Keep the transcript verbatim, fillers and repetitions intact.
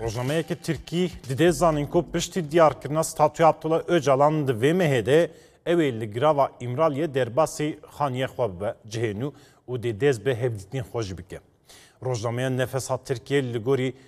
Rojnameyek Tirki dide zanın ko pişti diyarkirina statüye Abdullah Öcalan di vê mehede ew li grava İmraliye derbasê xaniye xwe bibe cihênû û dê dez bi hevdîtinê xwe jî bike. Rojnameya Nefes hat Tirkiye li gorî